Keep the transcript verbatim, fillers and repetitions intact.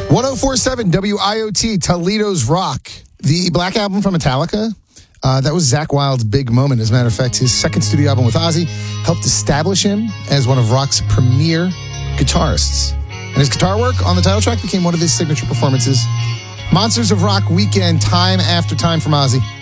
one oh four point seven W I O T, Toledo's Rock. The Black Album from Metallica, uh, that was Zakk Wylde's big moment. As a matter of fact, his second studio album with Ozzy helped establish him as one of rock's premier guitarists. And his guitar work on the title track became one of his signature performances. Monsters of Rock weekend, time after time from Ozzy.